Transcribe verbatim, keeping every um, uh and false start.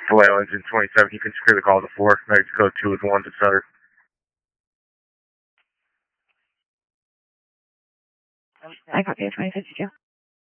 Vallejo engine twenty-seven, you can secure the call to four. Mexico two with one to Sutter. I copy twenty-six, did you?